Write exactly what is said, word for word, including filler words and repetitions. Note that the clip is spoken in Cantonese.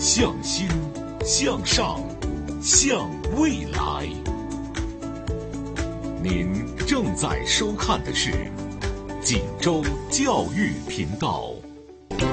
向心，向上，向未来。您正在收看的是锦州教育频道。